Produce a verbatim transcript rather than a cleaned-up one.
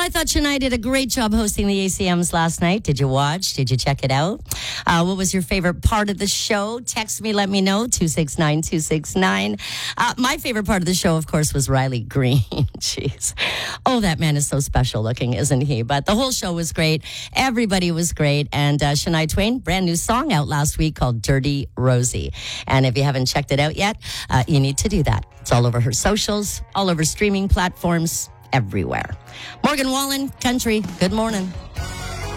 I thought Shania did a great job hosting the A C Ms last night. Did you watch? Did you check it out? Uh, what was your favorite part of the show? Text me, let me know, two six nine two six nine. Uh, my favorite part of the show, of course, was Riley Green. Jeez. Oh, that man is so special looking, isn't he? But the whole show was great. Everybody was great. And uh, Shania Twain, brand new song out last week called Dirty Rosie. And if you haven't checked it out yet, uh, you need to do that. It's all over her socials, all over streaming platforms, everywhere. Morgan Wallen, Country, good morning.